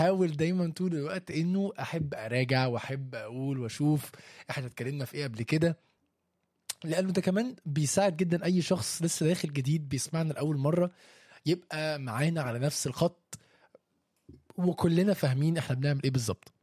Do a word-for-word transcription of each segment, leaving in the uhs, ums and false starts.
بحاول دايما طول الوقت انه احب اراجع واحب اقول واشوف احنا اتكلمنا في ايه قبل كده، لانه ده كمان بيساعد جدا اي شخص لسه داخل جديد بيسمعنا لاول مره يبقى معانا على نفس الخط وكلنا فاهمين احنا بنعمل ايه بالظبط.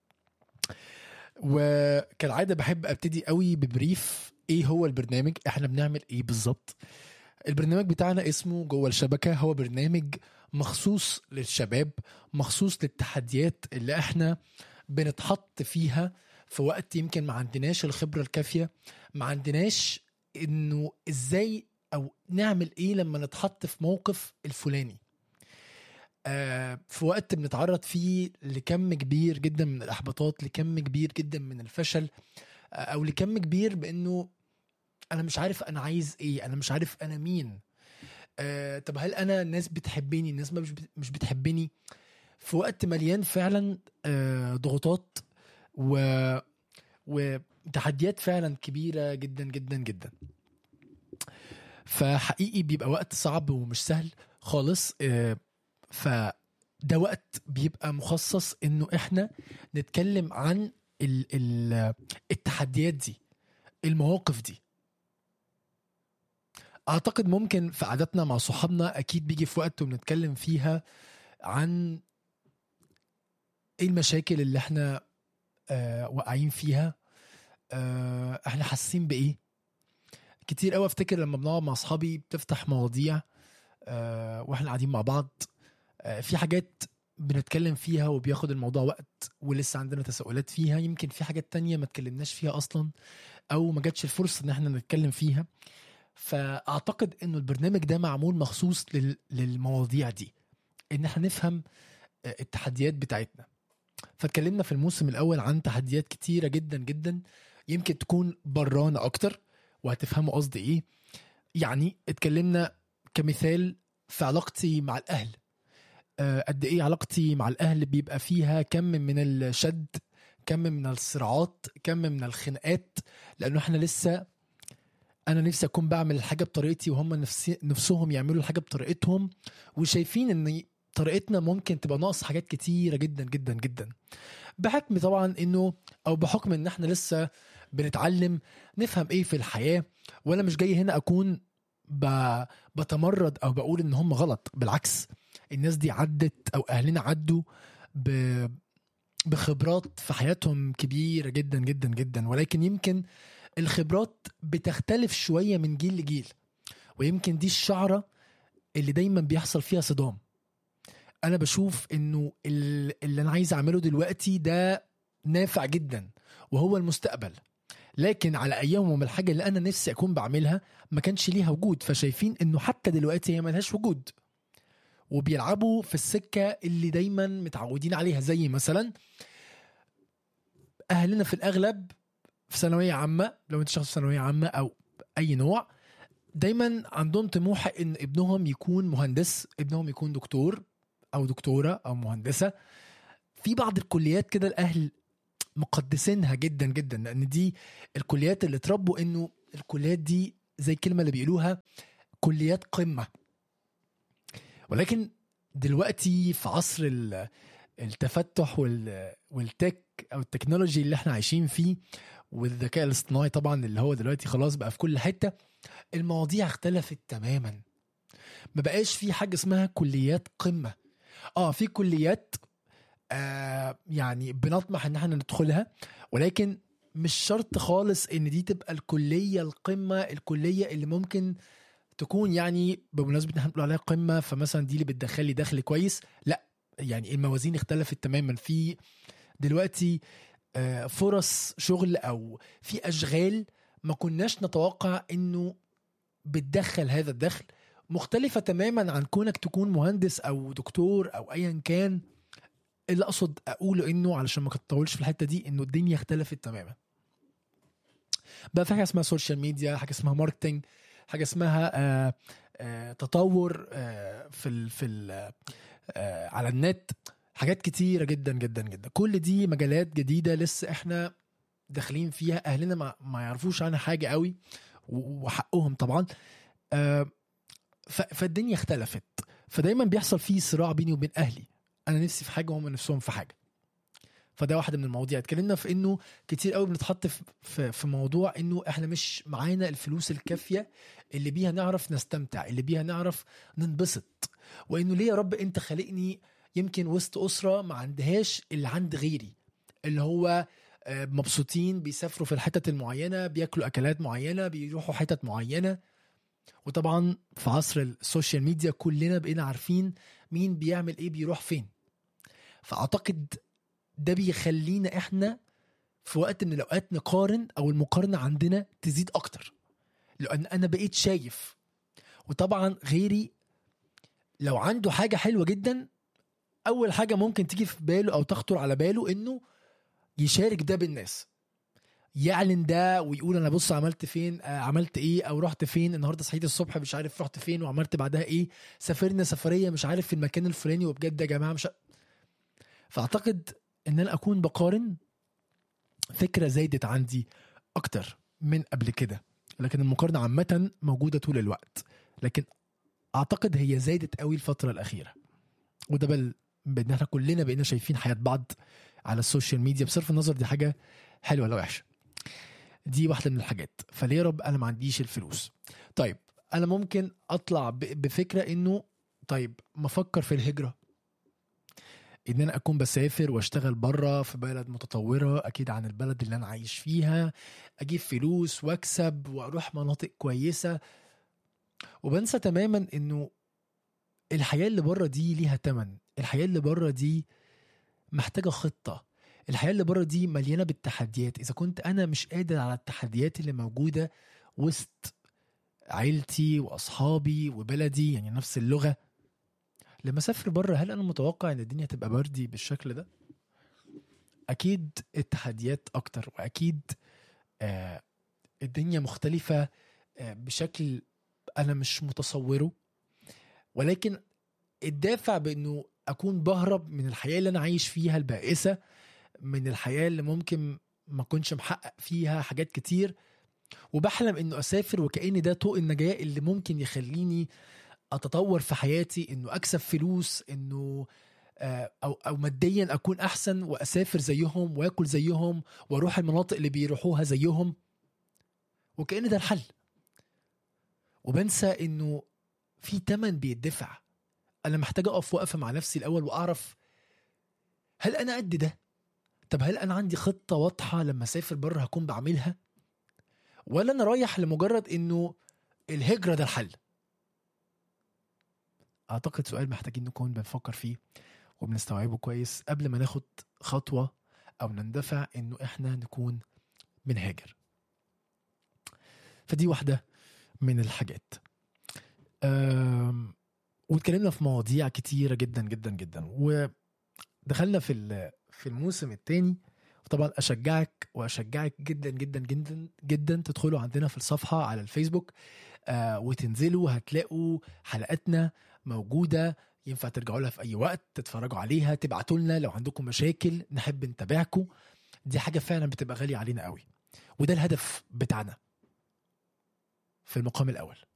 وكالعاده بحب ابتدي قوي ببريف ايه هو البرنامج، احنا بنعمل ايه بالظبط. البرنامج بتاعنا اسمه جوه الشبكه، هو برنامج مخصوص للشباب، مخصوص للتحديات اللي احنا بنتحط فيها في وقت يمكن ما عندناش الخبره الكافيه، ما عندناش انه ازاي او نعمل ايه لما نتحط في موقف الفلاني. آه في وقت بنتعرض فيه لكم كبير جدا من الاحباطات، لكم كبير جدا من الفشل، آه او لكم كبير بانه انا مش عارف انا عايز ايه، انا مش عارف انا مين. آه طب هل انا الناس بتحبني، الناس مش مش بتحبني. في وقت مليان فعلا آه ضغوطات و وتحديات فعلا كبيرة جدا جدا جدا. فحقيقي بيبقى وقت صعب ومش سهل خالص. آه فده وقت بيبقى مخصص انه احنا نتكلم عن ال ال التحديات دي، المواقف دي. اعتقد ممكن في قعدتنا مع صحابنا اكيد بيجي في وقت ونتكلم فيها عن ايه المشاكل اللي احنا آه واقعين فيها، آه احنا حاسين بايه. كتير قوي افتكر لما بنقعد مع اصحابي بتفتح مواضيع آه واحنا قاعدين مع بعض، آه في حاجات بنتكلم فيها وبياخد الموضوع وقت ولسه عندنا تساؤلات فيها، يمكن في حاجات تانية ما تكلمناش فيها اصلا او ما جاتش الفرصة ان احنا نتكلم فيها. فاعتقد انه البرنامج ده معمول مخصوص لل... للمواضيع دي، ان احنا نفهم التحديات بتاعتنا. فاتكلمنا في الموسم الاول عن تحديات كتيرة جدا جدا، يمكن تكون برانا اكتر وهتفهموا قصدي ايه. يعني اتكلمنا كمثال في علاقتي مع الاهل، أه قد ايه علاقتي مع الاهل بيبقى فيها كم من الشد، كم من الصراعات، كم من الخناقات، لانه احنا لسه انا نفسي اكون بعمل الحاجه بطريقتي وهم نفسي نفسهم يعملوا الحاجه بطريقتهم، وشايفين ان طريقتنا ممكن تبقى ناقص حاجات كتيره جدا جدا جدا، بحكم طبعا انه او بحكم ان احنا لسه بنتعلم نفهم ايه في الحياه. وانا مش جاي هنا اكون ب... بتمرد او بقول ان هم غلط، بالعكس الناس دي عدت او اهلنا عدوا ب... بخبرات في حياتهم كبيره جدا جدا جدا، ولكن يمكن الخبرات بتختلف شوية من جيل لجيل، ويمكن دي الشعرة اللي دايما بيحصل فيها صدام. أنا بشوف إنه اللي أنا عايز أعمله دلوقتي ده نافع جدا وهو المستقبل، لكن على أيامهم الحاجة اللي أنا نفسي أكون بعملها ما كانش ليها وجود، فشايفين إنه حتى دلوقتي هي ملهاش وجود، وبيلعبوا في السكة اللي دايما متعودين عليها. زي مثلا أهلنا في الأغلب في ثانوية عامة، لو انت شخص في ثانوية عامة او اي نوع، دايما عندهم طموح ان ابنهم يكون مهندس، ابنهم يكون دكتور او دكتورة او مهندسة. في بعض الكليات كده الاهل مقدسينها جدا جدا، لان دي الكليات اللي تربوا انه الكليات دي زي الكلمة اللي بيقولوها كليات قمة. ولكن دلوقتي في عصر التفتح والتك او التكنولوجي اللي احنا عايشين فيه، والذكاء الاصطناعي طبعا اللي هو دلوقتي خلاص بقى في كل حتة، المواضيع اختلفت تماما. ما بقاش في حاجة اسمها كليات قمة. اه في كليات آه يعني بنطمح ان احنا ندخلها، ولكن مش شرط خالص ان دي تبقى الكلية القمة، الكلية اللي ممكن تكون يعني بمناسبة ان احنا بنقول عليها قمة فمثلا دي اللي بتدخل لي دخل كويس. لا، يعني الموازين اختلفت تماما. في دلوقتي فرص شغل او في اشغال ما كناش نتوقع انه بتدخل هذا الدخل، مختلفة تماما عن كونك تكون مهندس او دكتور او ايا كان. اللي اقصد اقوله انه علشان ما تطولش في الحتة دي، انه الدنيا اختلفت تماما. بقى في حاجة اسمها سوشيال ميديا، حاجة اسمها ماركتينج، حاجة اسمها آآ آآ تطور آآ في ال في ال على النت، حاجات كتيرة جدا جدا جدا. كل دي مجالات جديدة لسه احنا داخلين فيها، اهلنا ما, ما يعرفوش عنها حاجة قوي، وحقهم طبعا. فالدنيا اختلفت، فدايما بيحصل فيه صراع بيني وبين اهلي. انا نفسي في حاجه وهم نفسهم في حاجه. فده واحده من المواضيع اتكلمنا في انه كتير قوي بنتحط في- في في موضوع انه احنا مش معانا الفلوس الكافيه اللي بيها نعرف نستمتع، اللي بيها نعرف ننبسط. وانه ليه يا رب انت خلقني يمكن وسط اسره ما عندهاش اللي عند غيري، اللي هو آه، مبسوطين، بيسافروا في الحتت المعينه، بياكلوا اكلات معينه، بيروحوا حتت معينه. وطبعا في عصر السوشيال ميديا كلنا بقينا عارفين مين بيعمل ايه، بيروح فين. فاعتقد ده بيخلينا احنا في وقت من الاوقات نقارن، او المقارنه عندنا تزيد اكتر، لان انا بقيت شايف. وطبعا غيري لو عنده حاجه حلوه جدا، اول حاجه ممكن تيجي في باله او تخطر على باله انه يشارك ده بالناس، يعلن ده ويقول انا بص عملت فين، آه عملت ايه، او رحت فين النهارده، صحيت الصبح مش عارف رحت فين وعملت بعدها ايه، سافرنا سفريه مش عارف في المكان الفلاني، وبجد يا جماعه مش ع- فاعتقد ان انا اكون بقارن فكره زايدت عندي اكتر من قبل كده. لكن المقارنه عامه موجوده طول الوقت، لكن اعتقد هي زايدت قوي الفتره الاخيره. وده بل بان احنا كلنا بقينا شايفين حياه بعض على السوشيال ميديا، بصرف النظر دي حاجه حلوه ولا وحشه، دي واحده من الحاجات. فليه يا رب انا ما عنديش الفلوس؟ طيب انا ممكن اطلع ب- بفكره انه طيب ما افكر في الهجره، ان انا اكون بسافر واشتغل بره في بلد متطوره اكيد عن البلد اللي انا عايش فيها، اجيب فلوس واكسب واروح مناطق كويسه. وبنسى تماما انه الحياه اللي بره دي ليها تمن، الحياه اللي بره دي محتاجه خطه، الحياه اللي بره دي مليانه بالتحديات. اذا كنت انا مش قادر على التحديات اللي موجوده وسط عيلتي واصحابي وبلدي، يعني نفس اللغه، لما اسافر بره هل انا متوقع ان الدنيا تبقى بردي بالشكل ده؟ اكيد التحديات اكتر، واكيد آه الدنيا مختلفة آه بشكل انا مش متصوره. ولكن الدافع بانه اكون بهرب من الحياة اللي انا عايش فيها البائسة، من الحياة اللي ممكن ما كنش محقق فيها حاجات كتير، وبحلم انه اسافر وكأن ده طوق النجاة اللي ممكن يخليني اتطور في حياتي، انه اكسب فلوس، انه آه، او او ماديا اكون احسن، واسافر زيهم واكل زيهم واروح المناطق اللي بيروحوها زيهم، وكأن ده الحل. وبنسى انه في تمن بيدفع. انا محتاج اقف وقفه مع نفسي الاول واعرف هل انا قد ده؟ طب هل انا عندي خطه واضحه لما اسافر بره هكون بعملها، ولا انا رايح لمجرد انه الهجره ده الحل؟ اعتقد سؤال محتاجين نكون بنفكر فيه وبنستوعبه كويس قبل ما ناخد خطوه او نندفع انه احنا نكون بنهاجر. فدي واحده من الحاجات. أم، واتكلمنا في مواضيع كتيرة جدا جدا جدا، ودخلنا في ال- في الموسم الثاني. طبعا اشجعك واشجعك جدا جدا جدا جدا تدخلوا عندنا في الصفحة على الفيسبوك، آه وتنزلوا هتلاقوا حلقاتنا موجودة، ينفع ترجعوا لها في اي وقت، تتفرجوا عليها، تبعتوا لنا لو عندكم مشاكل نحب نتابعكم. دي حاجة فعلا بتبقى غالية علينا قوي، وده الهدف بتاعنا في المقام الاول.